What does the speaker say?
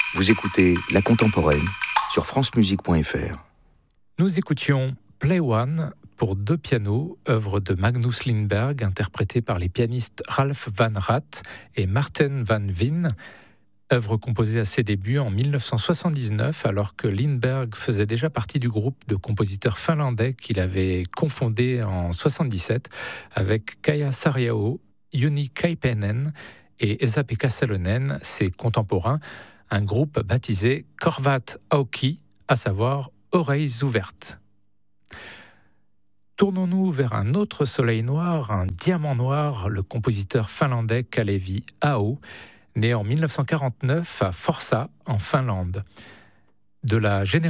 Vous écoutez La Contemporaine sur francemusique.fr. Nous écoutions Play One pour deux pianos, œuvre de Magnus Lindberg, interprétée par les pianistes Ralph Van Raat et Marten van Veen. Œuvre composée à ses débuts en 1979, alors que Lindberg faisait déjà partie du groupe de compositeurs finlandais qu'il avait confondé en 1977 avec Kaija Saariaho, Juni Kaipainen et Esa-Pekka Salonen, ses contemporains, un groupe baptisé Korvat Auki, à savoir Oreilles ouvertes. Tournons-nous vers un autre soleil noir, un diamant noir, le compositeur finlandais Kalevi Aho, né en 1949 à Forssa, en Finlande. De la